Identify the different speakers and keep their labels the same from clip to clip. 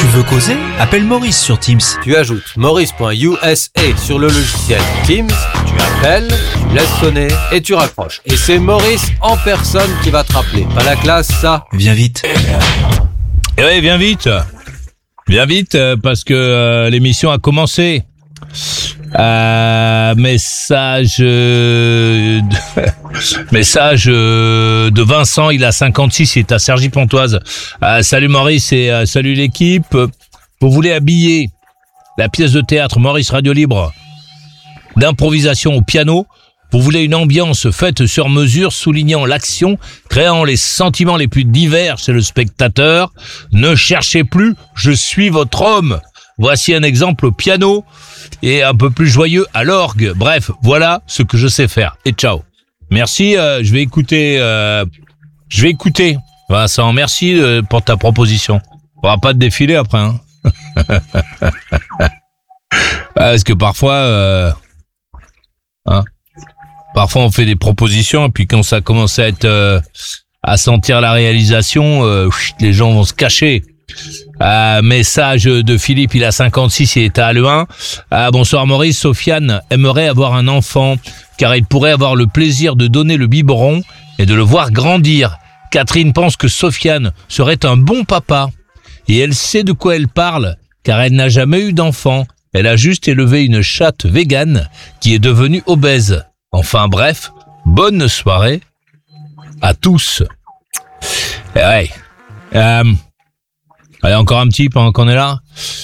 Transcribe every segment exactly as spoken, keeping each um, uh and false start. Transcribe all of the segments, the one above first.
Speaker 1: veux causer? Appelle Maurice sur Teams.
Speaker 2: Tu ajoutes maurice.usa sur le logiciel Teams, tu appelles, tu laisses sonner et tu raccroches. Et c'est Maurice en personne qui va te rappeler. Pas la classe, ça?
Speaker 1: Viens vite.
Speaker 3: Eh oui, viens vite. Viens vite parce que euh, l'émission a commencé. Euh, message euh, de, message euh, de Vincent, il a cinquante-six, il est à Cergy-Pontoise. Euh, salut Maurice et euh, salut l'équipe. Vous voulez habiller la pièce de théâtre Maurice Radio Libre d'improvisation au piano? Vous voulez une ambiance faite sur mesure, soulignant l'action, créant les sentiments les plus divers chez le spectateur? Ne cherchez plus, je suis votre homme. Voici un exemple au piano et un peu plus joyeux à l'orgue. Bref, voilà ce que je sais faire. Et ciao. Merci, euh, je vais écouter... Euh, je vais écouter. Vincent, merci euh, pour ta proposition. On va pas te défiler après. Hein. Parce que parfois... Euh, hein, parfois on fait des propositions et puis quand ça commence à être... Euh, à sentir la réalisation, euh, les gens vont se cacher. Euh, message de Philippe, il a cinquante-six, il est à Halluin. Euh, bonsoir Maurice, Sofiane aimerait avoir un enfant car il pourrait avoir le plaisir de donner le biberon et de le voir grandir. Catherine pense que Sofiane serait un bon papa et elle sait de quoi elle parle car elle n'a jamais eu d'enfant. Elle a juste élevé une chatte végane qui est devenue obèse. Enfin bref, bonne soirée à tous. Et ouais. Euh, allez, encore un petit pendant qu'on est là.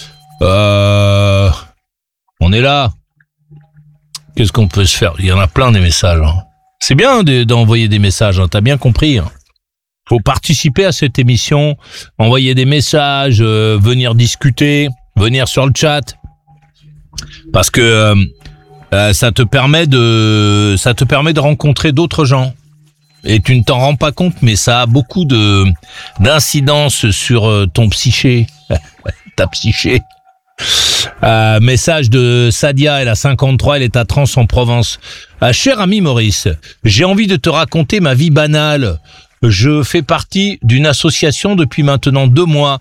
Speaker 3: Euh, on est là. Qu'est-ce qu'on peut se faire? Il y en a plein des messages. Hein. C'est bien de, d'envoyer des messages, hein, t'as bien compris. Hein. Faut participer à cette émission, envoyer des messages, euh, venir discuter, venir sur le chat. Parce que euh, euh, ça te permet de ça te permet de rencontrer d'autres gens. Et tu ne t'en rends pas compte, mais ça a beaucoup de d'incidence sur ton psyché, ta psyché. Euh, message de Sadia, elle a cinquante-trois, elle est à Trans en Provence. Euh, cher ami Maurice, j'ai envie de te raconter ma vie banale. Je fais partie d'une association depuis maintenant deux mois.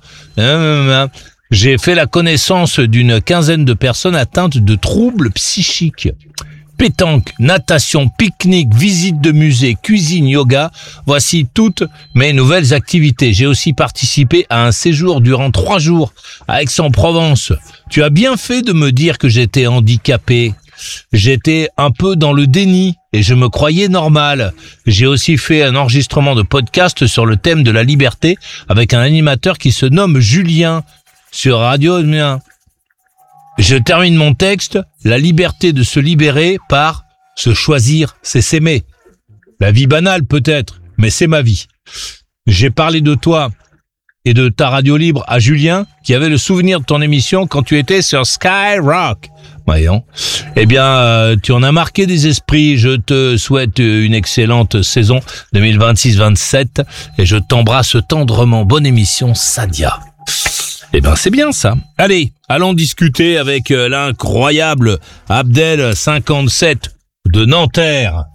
Speaker 3: J'ai fait la connaissance d'une quinzaine de personnes atteintes de troubles psychiques. Pétanque, natation, pique-nique, visite de musée, cuisine, yoga, voici toutes mes nouvelles activités. J'ai aussi participé à un séjour durant trois jours à Aix-en-Provence. Tu as bien fait de me dire que j'étais handicapé. J'étais un peu dans le déni et je me croyais normal. J'ai aussi fait un enregistrement de podcast sur le thème de la liberté avec un animateur qui se nomme Julien sur Radio Mien. Je termine mon texte, la liberté de se libérer par se choisir, c'est s'aimer. La vie banale peut-être, mais c'est ma vie. J'ai parlé de toi et de ta radio libre à Julien, qui avait le souvenir de ton émission quand tu étais sur Skyrock. Voyons. Eh bien, euh, tu en as marqué des esprits. Je te souhaite une excellente saison deux mille vingt-six vingt-sept et je t'embrasse tendrement. Bonne émission, Sadia. Eh ben, c'est bien ça. Allez, allons discuter avec euh, l'incroyable Abdel, cinquante-sept, de Nanterre.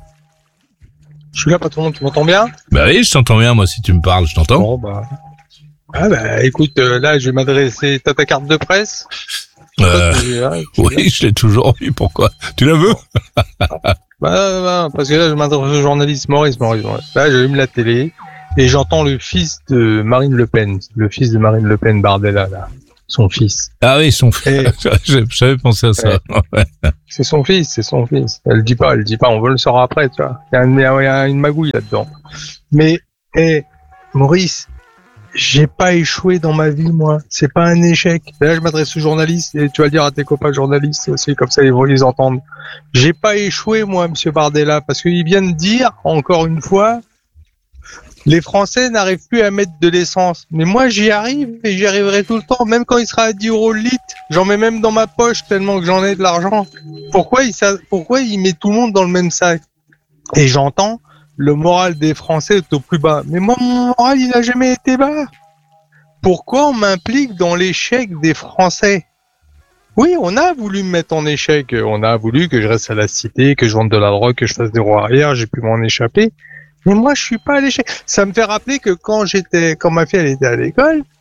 Speaker 4: Je suis là, patron, tu m'entends bien?
Speaker 3: Bah oui, je t'entends bien, moi, si tu me parles, je t'entends.
Speaker 4: Bon, bah... Ah bah, écoute, euh, là, je vais m'adresser... T'as ta carte de presse?
Speaker 3: Euh... Là, oui, là. Je l'ai toujours eu, pourquoi? Tu la veux?
Speaker 4: bah, bah, parce que là, je m'adresse au journaliste Maurice, Maurice. Là, j'allume la télé... Et j'entends le fils de Marine Le Pen, le fils de Marine Le Pen, Bardella, là, son fils.
Speaker 3: Ah oui, son fils. J'avais pensé à ça.
Speaker 4: Ouais. C'est son fils, c'est son fils. Elle dit pas, elle dit pas, on veut le savoir après, tu vois. Il y a une, il y a une magouille là-dedans. Mais, hé, Maurice, j'ai pas échoué dans ma vie, moi. C'est pas un échec. Et là, je m'adresse aux journalistes et tu vas le dire à tes copains journalistes aussi, comme ça ils vont les entendre. J'ai pas échoué, moi, monsieur Bardella, parce qu'il vient de dire, encore une fois, les Français n'arrivent plus à mettre de l'essence. Mais moi, j'y arrive et j'y arriverai tout le temps. Même quand il sera à dix euros le litre, j'en mets même dans ma poche tellement que j'en ai de l'argent. Pourquoi il, pourquoi il met tout le monde dans le même sac? Et j'entends, le moral des Français est au plus bas. Mais moi, mon moral, il n'a jamais été bas. Pourquoi on m'implique dans l'échec des Français? Oui, on a voulu me mettre en échec. On a voulu que je reste à la cité, que je vende de la drogue, que je fasse des roues arrière. J'ai pu m'en échapper. Mais moi, je suis pas à l'échec. Ça me fait rappeler que quand j'étais, quand ma fille elle était à l'école,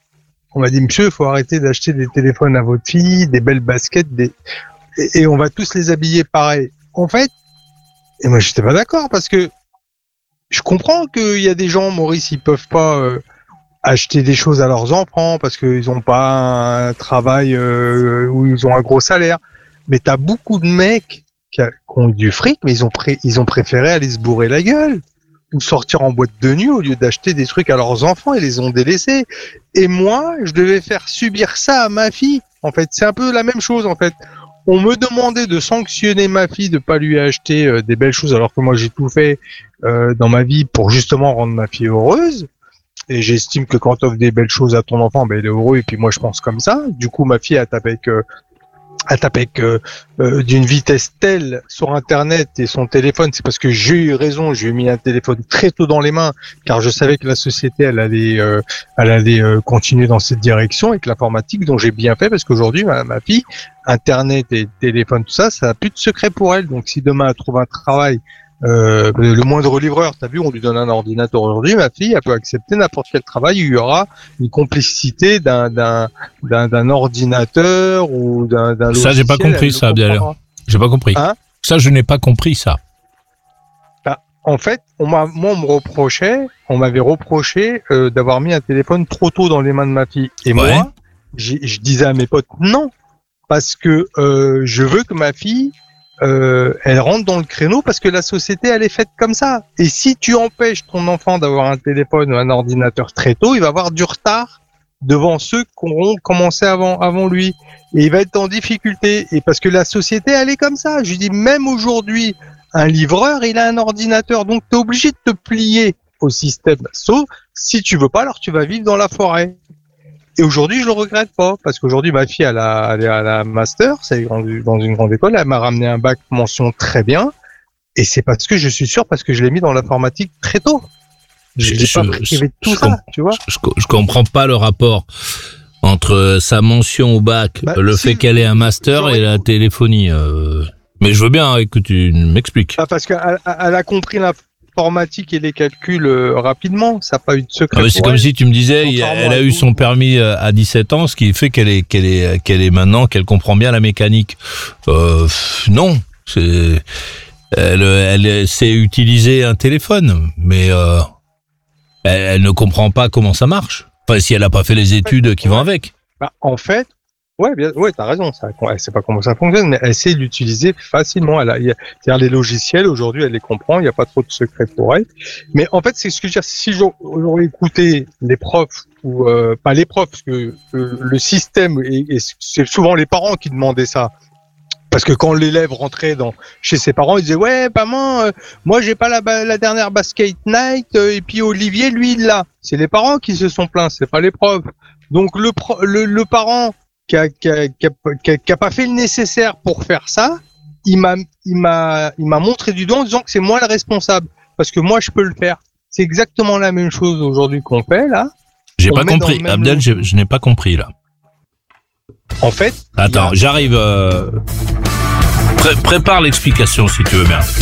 Speaker 4: On m'a dit, monsieur, il faut arrêter d'acheter des téléphones à votre fille, des belles baskets, des... et, et on va tous les habiller pareil. En fait, et moi, j'étais pas d'accord parce que je comprends qu'il y a des gens, Maurice, ils peuvent pas euh, acheter des choses à leurs enfants parce qu'ils ont pas un travail euh, où ils ont un gros salaire. Mais t'as beaucoup de mecs qui, a, qui ont du fric, mais ils ont, pré- ils ont préféré aller se bourrer la gueule ou sortir en boîte de nuit au lieu d'acheter des trucs à leurs enfants et les ont délaissés. Et moi, je devais faire subir ça à ma fille. En fait, c'est un peu la même chose, en fait. On me demandait de sanctionner ma fille, de pas lui acheter euh, des belles choses, alors que moi, j'ai tout fait euh, dans ma vie pour justement rendre ma fille heureuse. Et j'estime que quand tu offres des belles choses à ton enfant, ben, il est heureux. Et puis moi, je pense comme ça. Du coup, ma fille, elle tape avec... Euh, elle tape avec euh, euh, d'une vitesse telle sur Internet et son téléphone, c'est parce que j'ai eu raison, j'ai mis un téléphone très tôt dans les mains, car je savais que la société, elle allait, euh, elle allait euh, continuer dans cette direction, avec l'informatique, dont j'ai bien fait, parce qu'aujourd'hui, ma, ma fille, Internet et téléphone, tout ça, ça n'a plus de secret pour elle. Donc si demain elle trouve un travail, euh, le moindre livreur, t'as vu, on lui donne un ordinateur aujourd'hui, ma fille, elle peut accepter n'importe quel travail, il y aura une complicité d'un, d'un, d'un, d'un ordinateur ou d'un, d'un logiciel.
Speaker 3: Ça, j'ai pas compris ça, Abdel. J'ai pas compris.
Speaker 4: Hein?
Speaker 3: Ça, je n'ai pas compris ça.
Speaker 4: Bah, en fait, on m'a, moi, on me reprochait, on m'avait reproché euh, d'avoir mis un téléphone trop tôt dans les mains de ma fille. Et
Speaker 3: Ouais.
Speaker 4: moi, j'ai, je disais à mes potes, non, parce que euh, je veux que ma fille, euh, elle rentre dans le créneau parce que la société, elle est faite comme ça. Et si tu empêches ton enfant d'avoir un téléphone ou un ordinateur très tôt, il va avoir du retard devant ceux qui auront commencé avant, avant lui. Et il va être en difficulté. Et parce que la société, elle est comme ça. Je dis, même aujourd'hui, un livreur, il a un ordinateur. Donc, tu es obligé de te plier au système. Sauf si tu veux pas, alors tu vas vivre dans la forêt. Et aujourd'hui, je le regrette pas, parce qu'aujourd'hui, ma fille, elle a, elle a la master, c'est dans une grande école, elle m'a ramené un bac mention très bien, et c'est parce que je suis sûr, parce que je l'ai mis dans l'informatique très tôt. Je l'ai pas privé de tout
Speaker 3: je
Speaker 4: ça,
Speaker 3: comp-
Speaker 4: tu vois.
Speaker 3: Je, je comprends pas le rapport entre sa mention au bac,
Speaker 4: Bah,
Speaker 3: le
Speaker 4: si,
Speaker 3: fait qu'elle ait un master
Speaker 4: j'aurais-
Speaker 3: et la téléphonie. Euh... Mais je veux bien hein, que tu m'expliques.
Speaker 4: Ah, parce qu'elle elle a compris l'informatique et les calculs euh, rapidement, ça n'a pas eu de secret.
Speaker 3: Ah bah, c'est
Speaker 4: pour
Speaker 3: comme
Speaker 4: elle.
Speaker 3: si tu me disais, il-
Speaker 4: Contrairement
Speaker 3: elle
Speaker 4: à
Speaker 3: a eu
Speaker 4: tout.
Speaker 3: son permis euh, à dix-sept ans, ce qui fait qu'elle est, qu'elle est, qu'elle est maintenant, qu'elle comprend bien la mécanique. Euh, pff, non, c'est, elle, elle sait utiliser un téléphone, mais euh, elle, elle ne comprend pas comment ça marche. Enfin, si elle n'a pas fait les études qui vont avec.
Speaker 4: Bah, en fait, ouais, bien, ouais, t'as raison. Ça, elle sait pas comment ça fonctionne, mais elle sait l'utiliser facilement. Elle a, il y a- c'est-à-dire les logiciels aujourd'hui, elle les comprend. Il n'y a pas trop de secrets pour elle. Mais en fait, c'est ce que je veux dire. Si j'aurais j'aurais écouté les profs ou euh, pas les profs, parce que euh, le système et, et c'est souvent les parents qui demandaient ça. Parce que quand l'élève rentrait dans chez ses parents, il disait ouais maman, euh, moi j'ai pas la, ba- la dernière basket night euh, et puis Olivier lui il l'a. C'est les parents qui se sont plaints, c'est pas les profs. Donc le pro, le, le parent qui a, qui, a, qui, a, qui, a, qui a pas fait le nécessaire pour faire ça, il m'a il m'a il m'a montré du doigt en disant que c'est moi le responsable parce que moi je peux le faire. C'est exactement la même chose aujourd'hui qu'on fait là.
Speaker 3: J'ai
Speaker 4: On
Speaker 3: pas
Speaker 4: met dans
Speaker 3: compris.
Speaker 4: le même
Speaker 3: Abdel,
Speaker 4: lot.
Speaker 3: je, je n'ai pas compris là.
Speaker 4: En fait,
Speaker 3: Attends, j'arrive. Euh... Pré- prépare l'explication si tu veux bien.